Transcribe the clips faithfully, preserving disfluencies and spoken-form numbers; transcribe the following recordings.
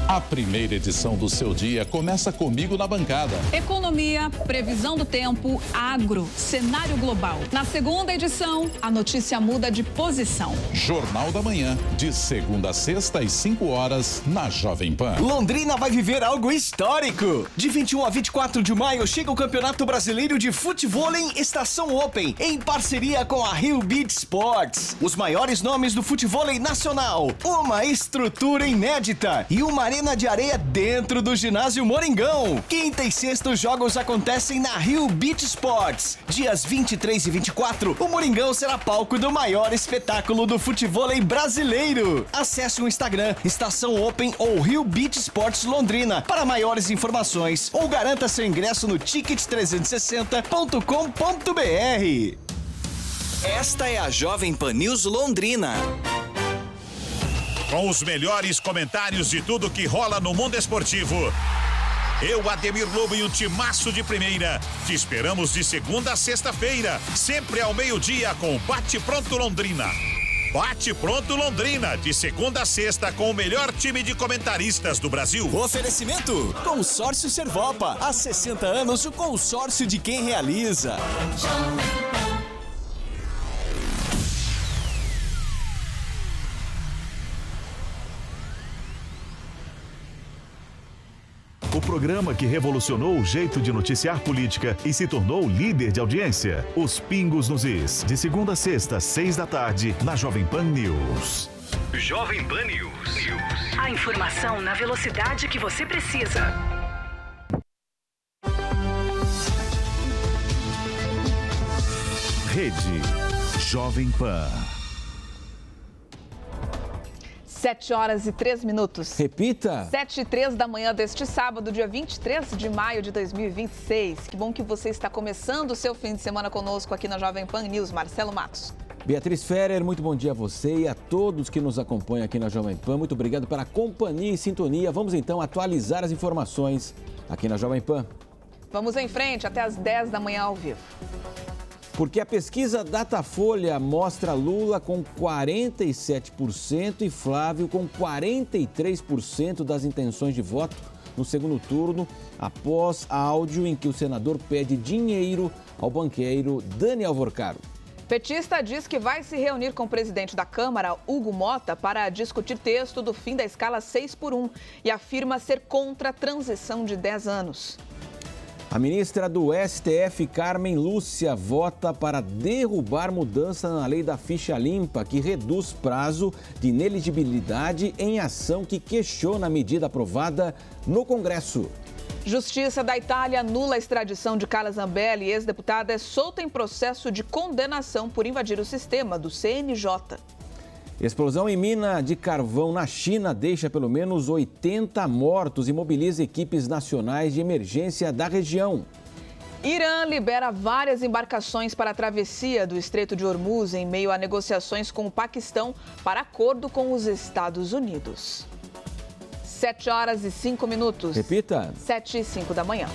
A primeira edição do seu dia começa comigo na bancada. Economia, previsão do tempo, agro, cenário global. Na segunda edição, a notícia muda de posição. Jornal da Manhã, de segunda a sexta às cinco horas, na Jovem Pan. Londrina vai viver algo histórico. De vinte e um a vinte e quatro de maio chega o Campeonato Brasileiro de Futevôlei Estação Open, em parceria com a Rio Beach Sports. Os maiores nomes do futevôlei nacional, uma estrutura inédita e uma arena de areia dentro do ginásio Moringão. Quinta e sexta os jogos acontecem na Rio Beach Sports. Dias vinte e três e vinte e quatro, o Moringão será palco do maior espetáculo do futevôlei brasileiro. Acesse o Instagram Estação Open ou Rio Beach Sports Londrina para maiores informações ou garanta seu ingresso no ticket trezentos e sessenta ponto com ponto br. Esta é a Jovem Pan News Londrina. Com os melhores comentários de tudo que rola no mundo esportivo. Eu, Ademir Lobo e o timaço de primeira. Te esperamos de segunda a sexta-feira, sempre ao meio-dia com Bate Pronto Londrina. Bate Pronto Londrina, de segunda a sexta com o melhor time de comentaristas do Brasil. Oferecimento: Consórcio Servopa. Há sessenta anos, o consórcio de quem realiza. O programa que revolucionou o jeito de noticiar política e se tornou líder de audiência. Os Pingos nos Is. De segunda a sexta, seis da tarde, na Jovem Pan News. Jovem Pan News. News. A informação na velocidade que você precisa. Rede Jovem Pan. Sete horas e três minutos. Repita. Sete e três da manhã deste sábado, dia vinte e três de maio de dois mil e vinte e seis. Que bom que você está começando o seu fim de semana conosco aqui na Jovem Pan News. Marcelo Matos. Beatriz Ferrer, muito bom dia a você e a todos que nos acompanham aqui na Jovem Pan. Muito obrigado pela companhia e sintonia. Vamos então atualizar as informações aqui na Jovem Pan. Vamos em frente até as dez da manhã ao vivo. Porque a pesquisa Datafolha mostra Lula com quarenta e sete por cento e Flávio com quarenta e três por cento das intenções de voto no segundo turno, após áudio em que o senador pede dinheiro ao banqueiro Daniel Vorcaro. Petista diz que vai se reunir com o presidente da Câmara, Hugo Mota, para discutir texto do fim da escala seis por um e afirma ser contra a transição de dez anos. A ministra do S T F, Carmen Lúcia, vota para derrubar mudança na lei da ficha limpa, que reduz prazo de inelegibilidade em ação que questiona a medida aprovada no Congresso. Justiça da Itália anula a extradição de Carla Zambelli, ex-deputada é solta em processo de condenação por invadir o sistema do C N J. Explosão em mina de carvão na China deixa pelo menos oitenta mortos e mobiliza equipes nacionais de emergência da região. Irã libera várias embarcações para a travessia do Estreito de Hormuz em meio a negociações com o Paquistão para acordo com os Estados Unidos. Sete horas e cinco minutos. Repita. Sete e cinco da manhã.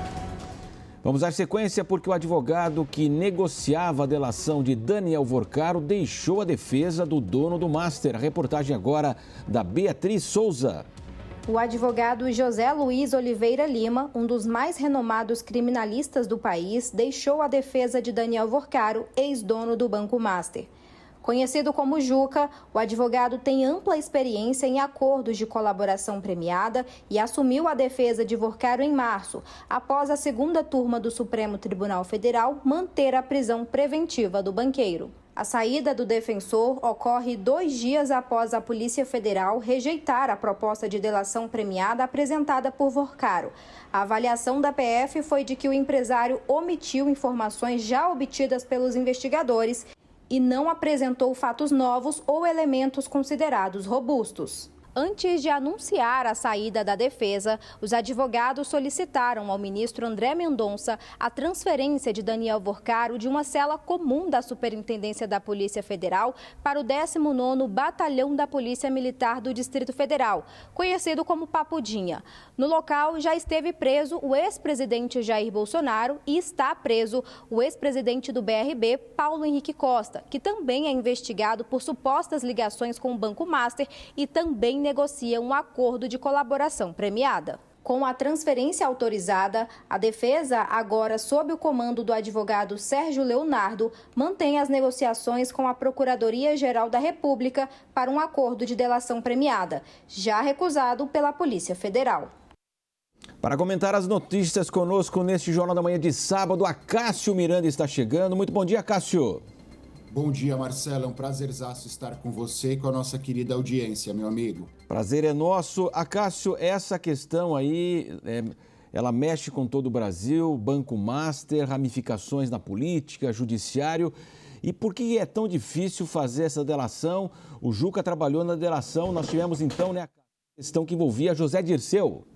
Vamos à sequência porque o advogado que negociava a delação de Daniel Vorcaro deixou a defesa do dono do Master. A reportagem agora da Beatriz Souza. O advogado José Luiz Oliveira Lima, um dos mais renomados criminalistas do país, deixou a defesa de Daniel Vorcaro, ex-dono do Banco Master. Conhecido como Juca, o advogado tem ampla experiência em acordos de colaboração premiada e assumiu a defesa de Vorcaro em março, após a segunda turma do Supremo Tribunal Federal manter a prisão preventiva do banqueiro. A saída do defensor ocorre dois dias após a Polícia Federal rejeitar a proposta de delação premiada apresentada por Vorcaro. A avaliação da P F foi de que o empresário omitiu informações já obtidas pelos investigadores e não apresentou fatos novos ou elementos considerados robustos. Antes de anunciar a saída da defesa, os advogados solicitaram ao ministro André Mendonça a transferência de Daniel Vorcaro de uma cela comum da Superintendência da Polícia Federal para o décimo nono Batalhão da Polícia Militar do Distrito Federal, conhecido como Papudinha. No local já esteve preso o ex-presidente Jair Bolsonaro e está preso o ex-presidente do B R B, Paulo Henrique Costa, que também é investigado por supostas ligações com o Banco Master e também negocia um acordo de colaboração premiada. Com a transferência autorizada, a defesa, agora sob o comando do advogado Sérgio Leonardo, mantém as negociações com a Procuradoria-Geral da República para um acordo de delação premiada, já recusado pela Polícia Federal. Para comentar as notícias conosco neste Jornal da Manhã de sábado, Acácio Miranda está chegando. Muito bom dia, Acácio. Bom dia, Marcelo. É um prazerzaço estar com você e com a nossa querida audiência, meu amigo. Prazer é nosso. Acácio, essa questão aí, é, ela mexe com todo o Brasil, Banco Master, ramificações na política, judiciário. E por que é tão difícil fazer essa delação? O Juca trabalhou na delação. Nós tivemos, então, né, a questão que envolvia José Dirceu.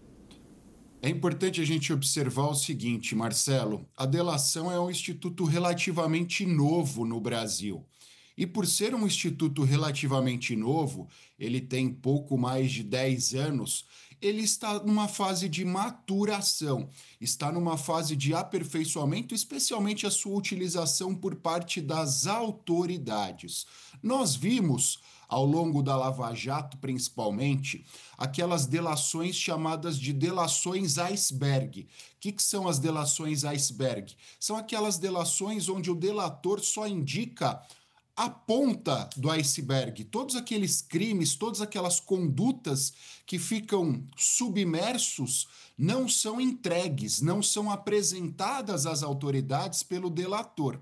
É importante a gente observar o seguinte, Marcelo. A delação é um instituto relativamente novo no Brasil. E por ser um instituto relativamente novo, ele tem pouco mais de dez anos, ele está numa fase de maturação, está numa fase de aperfeiçoamento, especialmente a sua utilização por parte das autoridades. Nós vimos, ao longo da Lava Jato principalmente, aquelas delações chamadas de delações iceberg. O que, que são as delações iceberg? São aquelas delações onde o delator só indica a ponta do iceberg, todos aqueles crimes, todas aquelas condutas que ficam submersos não são entregues, não são apresentadas às autoridades pelo delator.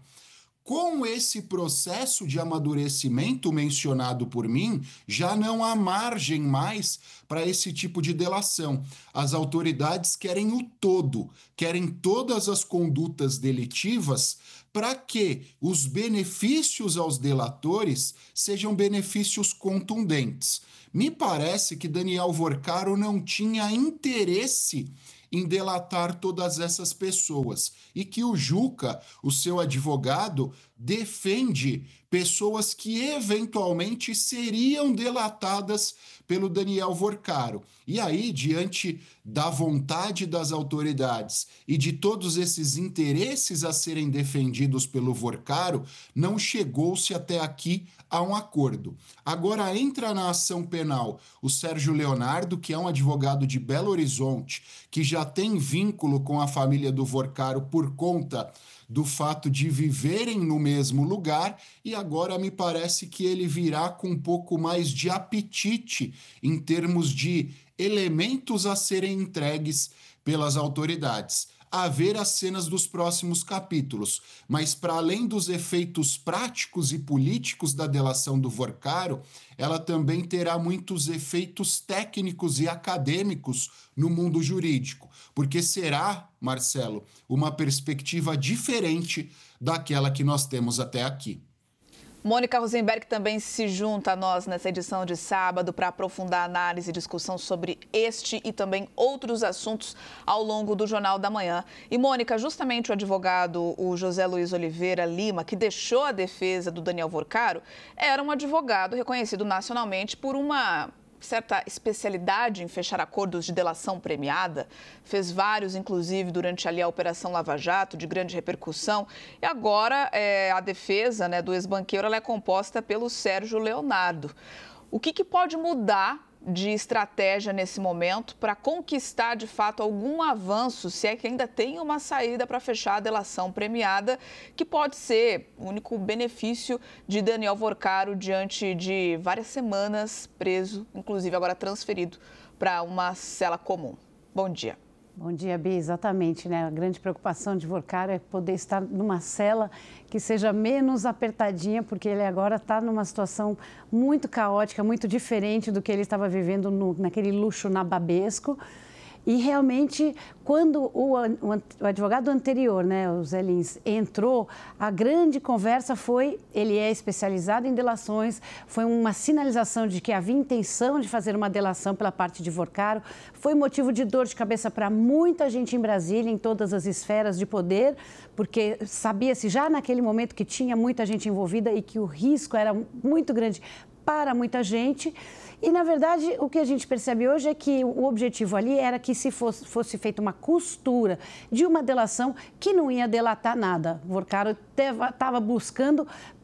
Com esse processo de amadurecimento mencionado por mim, já não há margem mais para esse tipo de delação. As autoridades querem o todo, querem todas as condutas delitivas para que os benefícios aos delatores sejam benefícios contundentes. Me parece que Daniel Vorcaro não tinha interesse em delatar todas essas pessoas e que o Juca, o seu advogado, defende pessoas que eventualmente seriam delatadas pelo Daniel Vorcaro. E aí, diante da vontade das autoridades e de todos esses interesses a serem defendidos pelo Vorcaro, não chegou-se até aqui a um acordo. Agora entra na ação penal o Sérgio Leonardo, que é um advogado de Belo Horizonte, que já tem vínculo com a família do Vorcaro por conta do fato de viverem no mesmo lugar, e agora me parece que ele virá com um pouco mais de apetite em termos de elementos a serem entregues pelas autoridades. A ver as cenas dos próximos capítulos, mas para além dos efeitos práticos e políticos da delação do Vorcaro, ela também terá muitos efeitos técnicos e acadêmicos no mundo jurídico, porque será, Marcelo, uma perspectiva diferente daquela que nós temos até aqui. Mônica Rosenberg também se junta a nós nessa edição de sábado para aprofundar a análise e discussão sobre este e também outros assuntos ao longo do Jornal da Manhã. E, Mônica, justamente o advogado, o José Luiz Oliveira Lima, que deixou a defesa do Daniel Vorcaro, era um advogado reconhecido nacionalmente por uma certa especialidade em fechar acordos de delação premiada, fez vários, inclusive, durante ali a Operação Lava Jato, de grande repercussão. E agora é, a defesa, né, do ex-banqueiro ela é composta pelo Sérgio Leonardo. O que, que pode mudar de estratégia nesse momento para conquistar, de fato, algum avanço, se é que ainda tem uma saída para fechar a delação premiada, que pode ser o único benefício de Daniel Vorcaro diante de várias semanas preso, inclusive agora transferido para uma cela comum. Bom dia. Bom dia, Bia. Exatamente, né? A grande preocupação de Vorcaro é poder estar numa cela que seja menos apertadinha, porque ele agora está numa situação muito caótica, muito diferente do que ele estava vivendo no, naquele luxo nababesco. E realmente, quando o, o, o advogado anterior, né, o Zé Lins, entrou, a grande conversa foi, ele é especializado em delações, foi uma sinalização de que havia intenção de fazer uma delação pela parte de Vorcaro, foi motivo de dor de cabeça para muita gente em Brasília, em todas as esferas de poder, porque sabia-se já naquele momento que tinha muita gente envolvida e que o risco era muito grande para muita gente. E, na verdade, o que a gente percebe hoje é que o objetivo ali era que se fosse, fosse feita uma costura de uma delação que não ia delatar nada. O Vorcaro estava buscando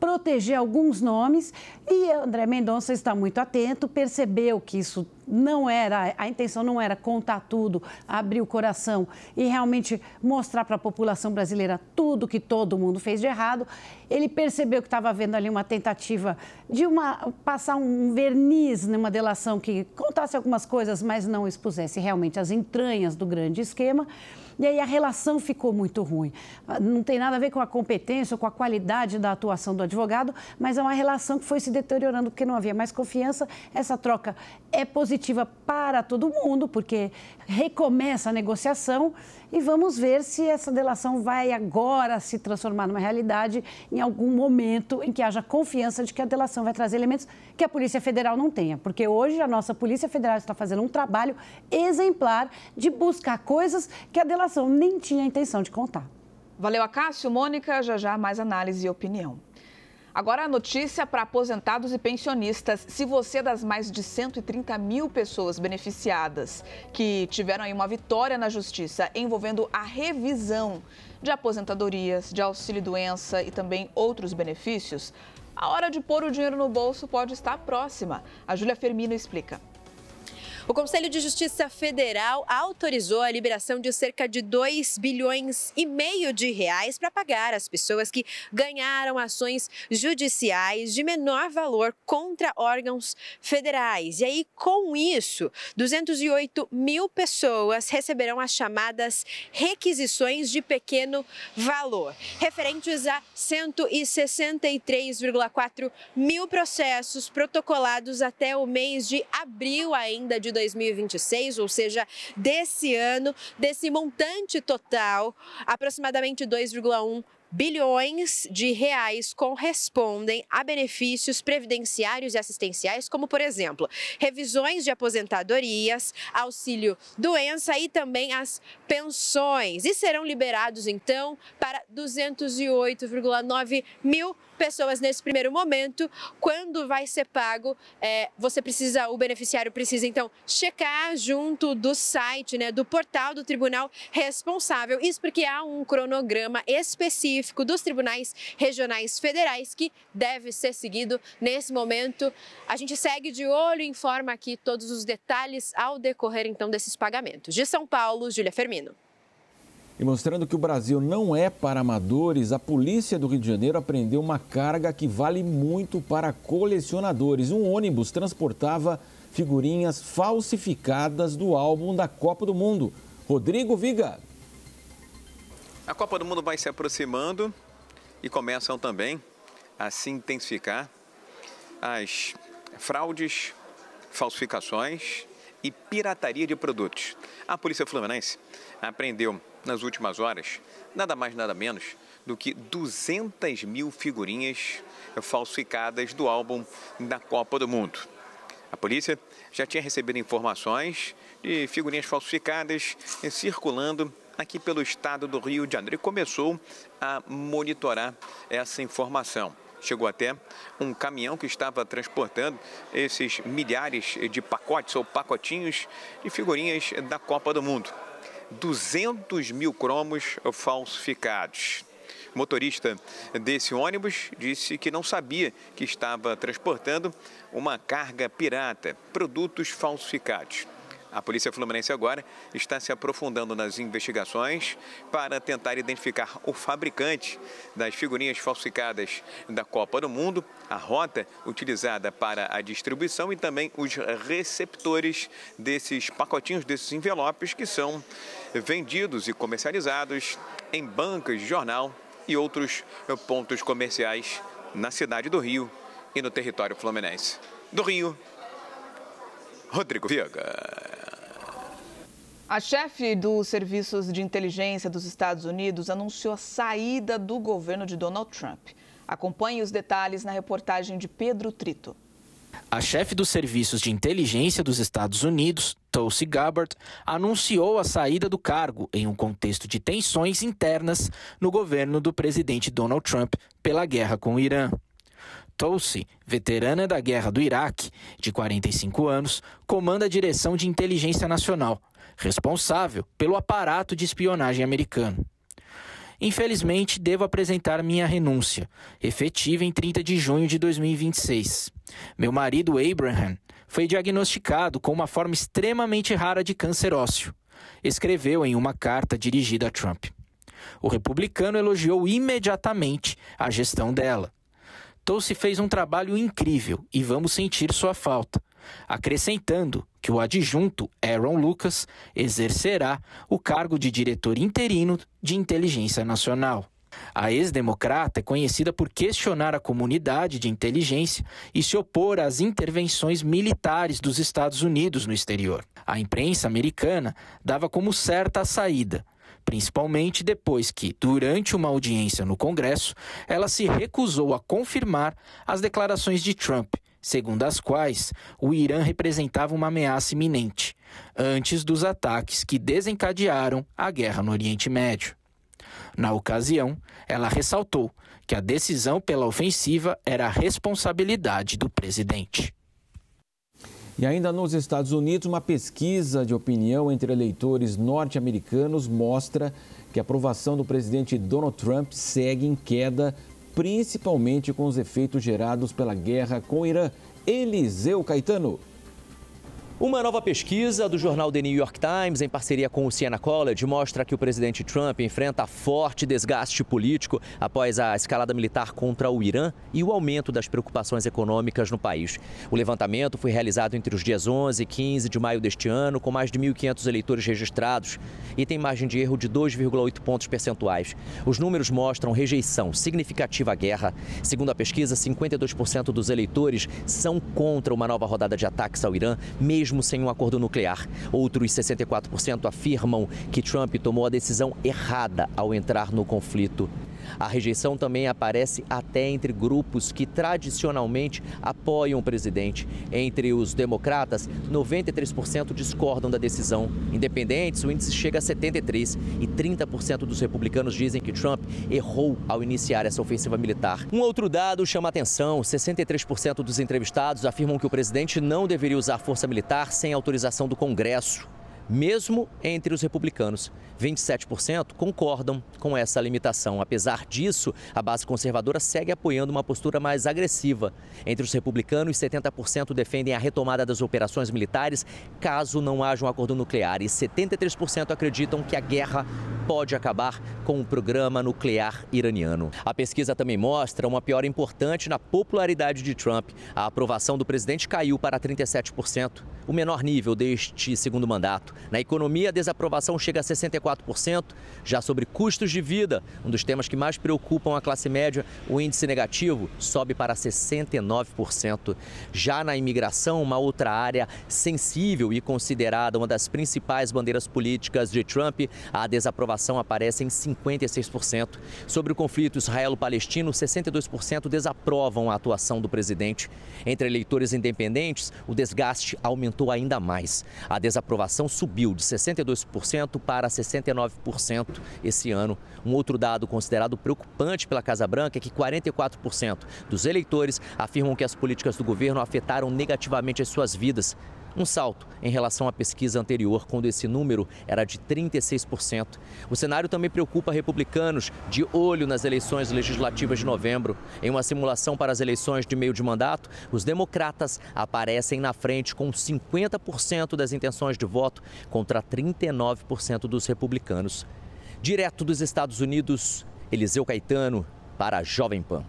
proteger alguns nomes e André Mendonça está muito atento, percebeu que isso não era, a intenção não era contar tudo, abrir o coração e realmente mostrar para a população brasileira tudo que todo mundo fez de errado. Ele percebeu que estava havendo ali uma tentativa de uma, passar um verniz numa delação que contasse algumas coisas, mas não expusesse realmente as entranhas do grande esquema. E aí a relação ficou muito ruim. Não tem nada a ver com a competência ou com a qualidade da atuação do advogado, mas é uma relação que foi se deteriorando porque não havia mais confiança. Essa troca é positiva para todo mundo, porque recomeça a negociação e vamos ver se essa delação vai agora se transformar numa realidade em algum momento em que haja confiança de que a delação vai trazer elementos que a Polícia Federal não tenha. Porque hoje a nossa Polícia Federal está fazendo um trabalho exemplar de buscar coisas que a delação nem tinha a intenção de contar. Valeu, Acácio. Mônica, já já mais análise e opinião. Agora a notícia para aposentados e pensionistas. Se você é das mais de cento e trinta mil pessoas beneficiadas que tiveram aí uma vitória na justiça envolvendo a revisão de aposentadorias, de auxílio-doença e também outros benefícios, a hora de pôr o dinheiro no bolso pode estar próxima. A Júlia Firmino explica. O Conselho de Justiça Federal autorizou a liberação de cerca de dois bilhões e meio de reais para pagar as pessoas que ganharam ações judiciais de menor valor contra órgãos federais. E aí, com isso, duzentas e oito mil pessoas receberão as chamadas requisições de pequeno valor, referentes a cento e sessenta e três vírgula quatro mil processos protocolados até o mês de abril ainda de dois mil e vinte e seis, ou seja, desse ano. Desse montante total, aproximadamente dois vírgula um bilhões de reais correspondem a benefícios previdenciários e assistenciais, como, por exemplo, revisões de aposentadorias, auxílio-doença e também as pensões. E serão liberados, então, para duzentas e oito vírgula nove mil pessoas nesse primeiro momento. Quando vai ser pago, é, você precisa, o beneficiário precisa, então, checar junto do site, né, do portal do tribunal responsável. Isso porque há um cronograma específico dos tribunais regionais federais que deve ser seguido nesse momento. A gente segue de olho e informa aqui todos os detalhes ao decorrer, então, desses pagamentos. De São Paulo, Júlia Firmino. E mostrando que o Brasil não é para amadores, a polícia do Rio de Janeiro apreendeu uma carga que vale muito para colecionadores. Um ônibus transportava figurinhas falsificadas do álbum da Copa do Mundo. Rodrigo Viga. A Copa do Mundo vai se aproximando e começam também a se intensificar as fraudes, falsificações e pirataria de produtos. A Polícia Fluminense apreendeu nas últimas horas nada mais nada menos do que duzentas mil figurinhas falsificadas do álbum da Copa do Mundo. A polícia já tinha recebido informações de figurinhas falsificadas circulando aqui pelo estado do Rio de Janeiro e começou a monitorar essa informação. Chegou até um caminhão que estava transportando esses milhares de pacotes ou pacotinhos de figurinhas da Copa do Mundo. duzentos mil cromos falsificados. O motorista desse ônibus disse que não sabia que estava transportando uma carga pirata, produtos falsificados. A Polícia Fluminense agora está se aprofundando nas investigações para tentar identificar o fabricante das figurinhas falsificadas da Copa do Mundo, a rota utilizada para a distribuição e também os receptores desses pacotinhos, desses envelopes que são vendidos e comercializados em bancas de jornal e outros pontos comerciais na cidade do Rio e no território fluminense. Do Rio, Rodrigo Viga. A chefe dos serviços de inteligência dos Estados Unidos anunciou a saída do governo de Donald Trump. Acompanhe os detalhes na reportagem de Pedro Trito. A chefe dos serviços de inteligência dos Estados Unidos, Tulsi Gabbard, anunciou a saída do cargo em um contexto de tensões internas no governo do presidente Donald Trump pela guerra com o Irã. Tulsi, veterana da guerra do Iraque, de quarenta e cinco anos, comanda a direção de inteligência nacional, responsável pelo aparato de espionagem americano. Infelizmente, devo apresentar minha renúncia, efetiva em trinta de junho de dois mil e vinte e seis. Meu marido, Abraham, foi diagnosticado com uma forma extremamente rara de câncer ósseo, escreveu em uma carta dirigida a Trump. O republicano elogiou imediatamente a gestão dela. Tulsi fez um trabalho incrível e vamos sentir sua falta, acrescentando que o adjunto Aaron Lucas exercerá o cargo de diretor interino de inteligência nacional. A ex-democrata é conhecida por questionar a comunidade de inteligência e se opor às intervenções militares dos Estados Unidos no exterior. A imprensa americana dava como certa a saída, principalmente depois que, durante uma audiência no Congresso, ela se recusou a confirmar as declarações de Trump, segundo as quais o Irã representava uma ameaça iminente, antes dos ataques que desencadearam a guerra no Oriente Médio. Na ocasião, ela ressaltou que a decisão pela ofensiva era a responsabilidade do presidente. E ainda nos Estados Unidos, uma pesquisa de opinião entre eleitores norte-americanos mostra que a aprovação do presidente Donald Trump segue em queda, principalmente com os efeitos gerados pela guerra com o Irã. Eliseu Caetano. Uma nova pesquisa do jornal The New York Times, em parceria com o Siena College, mostra que o presidente Trump enfrenta forte desgaste político após a escalada militar contra o Irã e o aumento das preocupações econômicas no país. O levantamento foi realizado entre os dias onze e quinze de maio deste ano, com mais de mil e quinhentos eleitores registrados e tem margem de erro de dois vírgula oito pontos percentuais. Os números mostram rejeição significativa à guerra. Segundo a pesquisa, cinquenta e dois por cento dos eleitores são contra uma nova rodada de ataques ao Irã, mesmo mesmo sem um acordo nuclear. Outros sessenta e quatro por cento afirmam que Trump tomou a decisão errada ao entrar no conflito. A rejeição também aparece até entre grupos que tradicionalmente apoiam o presidente. Entre os democratas, noventa e três por cento discordam da decisão. Independentes, o índice chega a setenta e três por cento e trinta por cento dos republicanos dizem que Trump errou ao iniciar essa ofensiva militar. Um outro dado chama a atenção: sessenta e três por cento dos entrevistados afirmam que o presidente não deveria usar força militar sem autorização do Congresso. Mesmo entre os republicanos, vinte e sete por cento concordam com essa limitação. Apesar disso, a base conservadora segue apoiando uma postura mais agressiva. Entre os republicanos, setenta por cento defendem a retomada das operações militares caso não haja um acordo nuclear e setenta e três por cento acreditam que a guerra pode acabar com o programa nuclear iraniano. A pesquisa também mostra uma piora importante na popularidade de Trump. A aprovação do presidente caiu para trinta e sete por cento, o menor nível deste segundo mandato. Na economia, a desaprovação chega a sessenta e quatro por cento. Já sobre custos de vida, um dos temas que mais preocupam a classe média, o índice negativo sobe para sessenta e nove por cento. Já na imigração, uma outra área sensível e considerada uma das principais bandeiras políticas de Trump, a desaprovação aparece em cinquenta e seis por cento. Sobre o conflito israelo-palestino, sessenta e dois por cento desaprovam a atuação do presidente. Entre eleitores independentes, o desgaste aumentou ainda mais. A desaprovação subiu de sessenta e dois por cento para sessenta e nove por cento esse ano. Um outro dado considerado preocupante pela Casa Branca é que quarenta e quatro por cento dos eleitores afirmam que as políticas do governo afetaram negativamente as suas vidas. Um salto em relação à pesquisa anterior, quando esse número era de trinta e seis por cento. O cenário também preocupa republicanos, de olho nas eleições legislativas de novembro. Em uma simulação para as eleições de meio de mandato, os democratas aparecem na frente com cinquenta por cento das intenções de voto contra trinta e nove por cento dos republicanos. Direto dos Estados Unidos, Eliseu Caetano, para a Jovem Pan.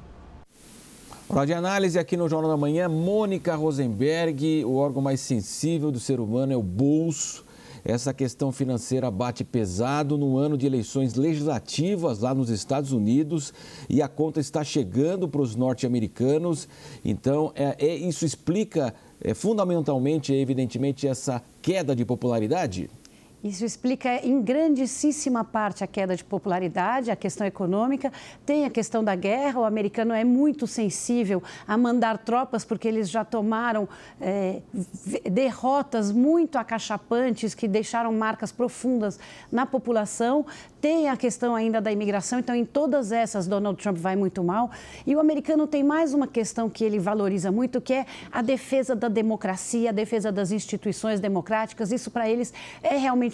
Hora de análise aqui no Jornal da Manhã, Mônica Rosenberg. O órgão mais sensível do ser humano é o bolso. Essa questão financeira bate pesado no ano de eleições legislativas lá nos Estados Unidos e a conta está chegando para os norte-americanos. Então, é, é, isso explica é, fundamentalmente, evidentemente, essa queda de popularidade? Isso explica em grandíssima parte a queda de popularidade, a questão econômica, tem a questão da guerra. O americano é muito sensível a mandar tropas porque eles já tomaram é, derrotas muito acachapantes que deixaram marcas profundas na população. Tem a questão ainda da imigração, então em todas essas Donald Trump vai muito mal. E o americano tem mais uma questão que ele valoriza muito, que é a defesa da democracia, a defesa das instituições democráticas. Isso para eles é realmente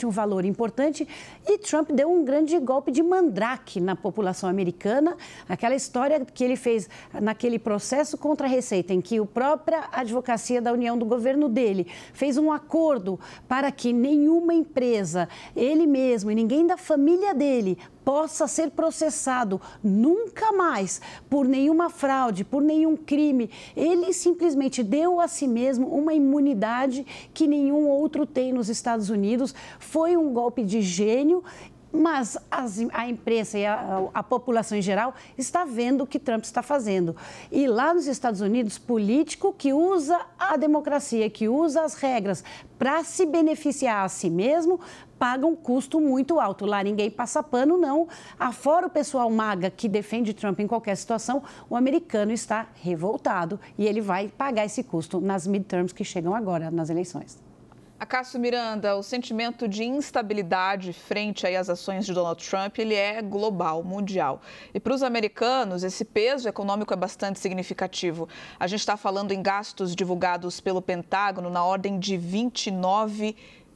realmente um valor importante e Trump deu um grande golpe de mandrake na população americana, aquela história que ele fez naquele processo contra a Receita, em que a própria advocacia da União do governo dele fez um acordo para que nenhuma empresa, ele mesmo e ninguém da família dele possa ser processado nunca mais por nenhuma fraude, por nenhum crime. Ele simplesmente deu a si mesmo uma imunidade que nenhum outro tem nos Estados Unidos. Foi um golpe de gênio. Mas as, a imprensa e a, a população em geral está vendo o que Trump está fazendo. E lá nos Estados Unidos, político que usa a democracia, que usa as regras para se beneficiar a si mesmo, paga um custo muito alto. Lá ninguém passa pano, não. Afora o pessoal maga que defende Trump em qualquer situação, o americano está revoltado e ele vai pagar esse custo nas midterms que chegam agora, nas eleições. Acácio Miranda, o sentimento de instabilidade frente aí às ações de Donald Trump, ele é global, mundial. E para os americanos, esse peso econômico é bastante significativo. A gente está falando em gastos divulgados pelo Pentágono na ordem de vinte e nove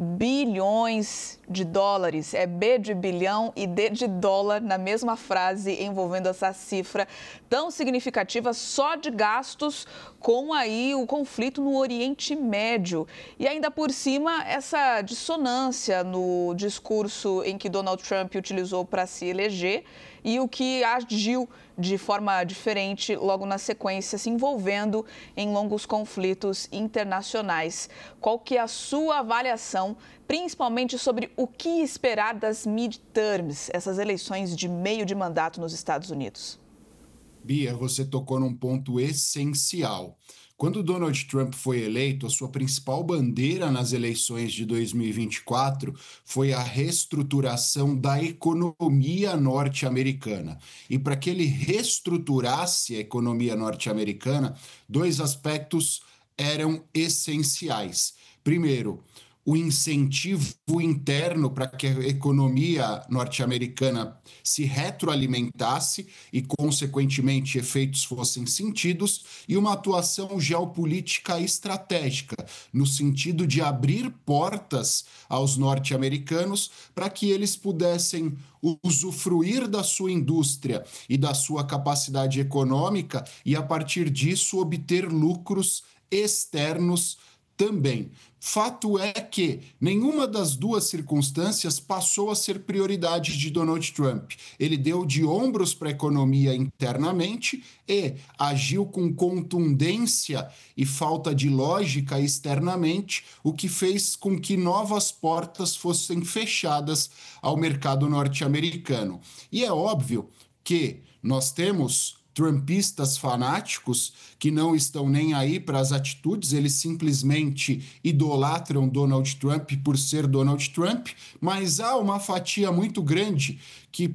bilhões de dólares. É B de bilhão e D de dólar na mesma frase, envolvendo essa cifra tão significativa só de gastos com aí o conflito no Oriente Médio. E ainda por cima, essa dissonância no discurso em que Donald Trump utilizou para se eleger e o que agiu de forma diferente logo na sequência, se envolvendo em longos conflitos internacionais. Qual que é a sua avaliação, principalmente sobre o que esperar das midterms, essas eleições de meio de mandato nos Estados Unidos? Bia, você tocou num ponto essencial. Quando Donald Trump foi eleito, a sua principal bandeira nas eleições de dois mil e vinte e quatro foi a reestruturação da economia norte-americana. E para que ele reestruturasse a economia norte-americana, dois aspectos eram essenciais. Primeiro, o incentivo interno para que a economia norte-americana se retroalimentasse e, consequentemente, efeitos fossem sentidos, e uma atuação geopolítica estratégica, no sentido de abrir portas aos norte-americanos para que eles pudessem usufruir da sua indústria e da sua capacidade econômica e, a partir disso, obter lucros externos também. Fato é que nenhuma das duas circunstâncias passou a ser prioridade de Donald Trump. Ele deu de ombros para a economia internamente e agiu com contundência e falta de lógica externamente, o que fez com que novas portas fossem fechadas ao mercado norte-americano. E é óbvio que nós temos trumpistas fanáticos que não estão nem aí para as atitudes, eles simplesmente idolatram Donald Trump por ser Donald Trump, mas há uma fatia muito grande que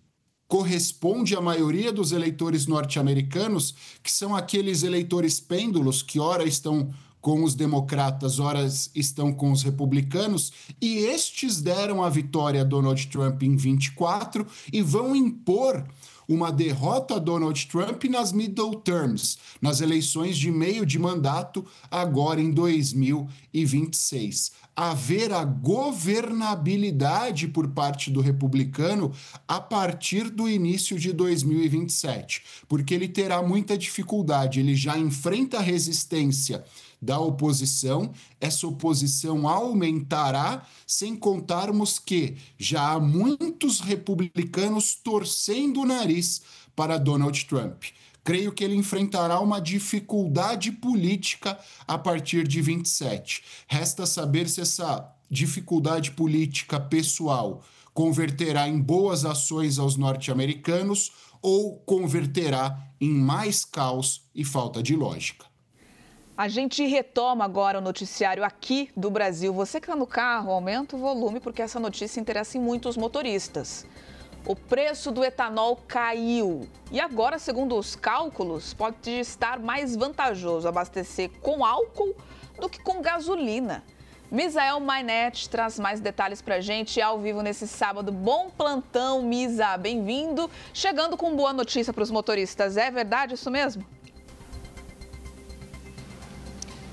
corresponde à maioria dos eleitores norte-americanos, que são aqueles eleitores pêndulos que ora estão com os democratas, ora estão com os republicanos, e estes deram a vitória a Donald Trump em vinte e quatro e vão impor uma derrota a Donald Trump nas middle terms, nas eleições de meio de mandato, agora em dois mil e vinte e seis. Haver a governabilidade por parte do republicano a partir do início de dois mil e vinte e sete, porque ele terá muita dificuldade, ele já enfrenta a resistência da oposição, essa oposição aumentará, sem contarmos que já há muitos republicanos torcendo o nariz para Donald Trump. Creio que ele enfrentará uma dificuldade política a partir de vinte e sete. Resta saber se essa dificuldade política pessoal converterá em boas ações aos norte-americanos ou converterá em mais caos e falta de lógica. A gente retoma agora o noticiário aqui do Brasil. Você que está no carro, aumenta o volume porque essa notícia interessa em muitos motoristas. O preço do etanol caiu e agora, segundo os cálculos, pode estar mais vantajoso abastecer com álcool do que com gasolina. Misael Mainet traz mais detalhes para a gente ao vivo nesse sábado. Bom plantão, Misa, bem-vindo. Chegando com boa notícia para os motoristas, é verdade isso mesmo?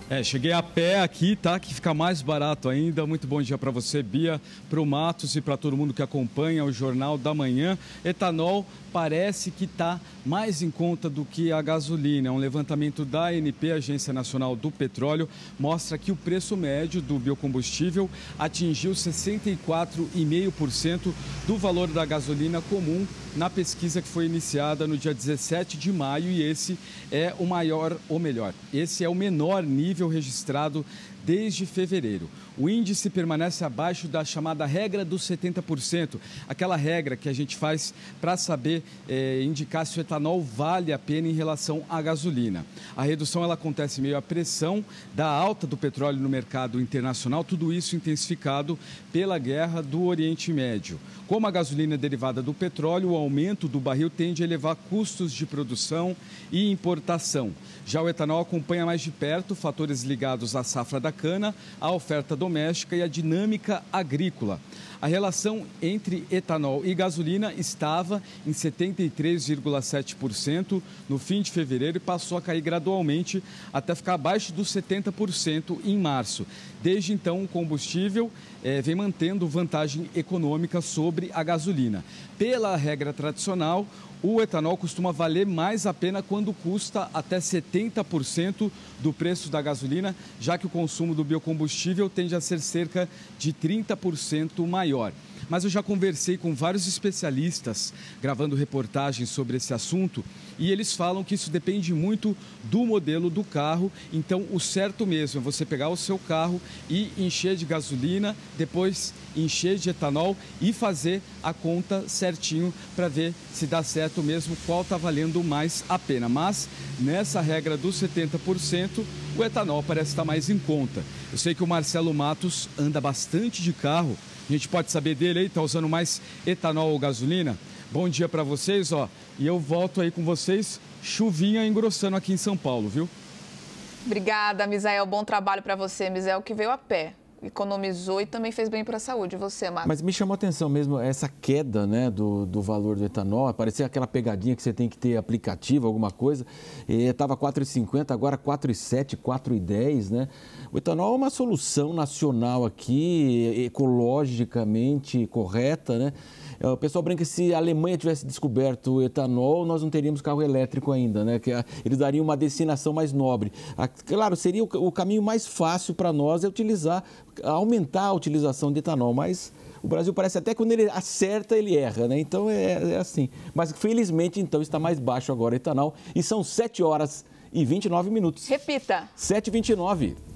É, cheguei a pé aqui, tá? Que fica mais barato ainda. Muito bom dia para você, Bia, para o Matos e para todo mundo que acompanha o Jornal da Manhã. Etanol parece que está mais em conta do que a gasolina. Um levantamento da A N P, Agência Nacional do Petróleo, mostra que o preço médio do biocombustível atingiu sessenta e quatro vírgula cinco por cento do valor da gasolina comum na pesquisa que foi iniciada no dia dezessete de maio, e esse é o maior, ou melhor, esse é o menor nível registrado desde fevereiro. O índice permanece abaixo da chamada regra dos setenta por cento, aquela regra que a gente faz para saber eh, indicar se o etanol vale a pena em relação à gasolina. A redução ela acontece meio à pressão da alta do petróleo no mercado internacional, tudo isso intensificado pela guerra do Oriente Médio. Como a gasolina é derivada do petróleo, o aumento do barril tende a elevar custos de produção e importação. Já o etanol acompanha mais de perto fatores ligados à safra da cana, à oferta doméstica e à dinâmica agrícola. A relação entre etanol e gasolina estava em setenta e três vírgula sete por cento no fim de fevereiro e passou a cair gradualmente até ficar abaixo dos setenta por cento em março. Desde então, o combustível eh, vem mantendo vantagem econômica sobre a gasolina. Pela regra tradicional, o etanol costuma valer mais a pena quando custa até setenta por cento do preço da gasolina, já que o consumo do biocombustível tende a ser cerca de trinta por cento maior. Mas eu já conversei com vários especialistas gravando reportagens sobre esse assunto e eles falam que isso depende muito do modelo do carro. Então, o certo mesmo é você pegar o seu carro e encher de gasolina, depois encher de etanol e fazer a conta certinho para ver se dá certo mesmo, qual está valendo mais a pena. Mas, nessa regra dos setenta por cento, o etanol parece estar mais em conta. Eu sei que o Marcelo Matos anda bastante de carro. A gente pode saber dele aí, está usando mais etanol ou gasolina? Bom dia para vocês, ó. E eu volto aí com vocês, chuvinha engrossando aqui em São Paulo, viu? Obrigada, Misael. Bom trabalho para você, Misael, que veio a pé. Economizou e também fez bem para a saúde. E você, Marcos? Mas me chamou a atenção mesmo essa queda, né, do, do valor do etanol. Parecia aquela pegadinha que você tem que ter aplicativo, alguma coisa. Estava quatro reais e cinquenta centavos, agora quatro reais e sete centavos, quatro reais e dez centavos, né? O etanol é uma solução nacional aqui, ecologicamente correta, né? O pessoal brinca que se a Alemanha tivesse descoberto o etanol, nós não teríamos carro elétrico ainda, né? Que eles dariam uma destinação mais nobre. Claro, seria o caminho mais fácil para nós é utilizar, aumentar a utilização de etanol, mas o Brasil parece até que quando ele acerta, ele erra, né? Então é, é assim. Mas felizmente, então, está mais baixo agora o etanol e são sete horas e vinte e nove minutos. Repita. sete e vinte e nove.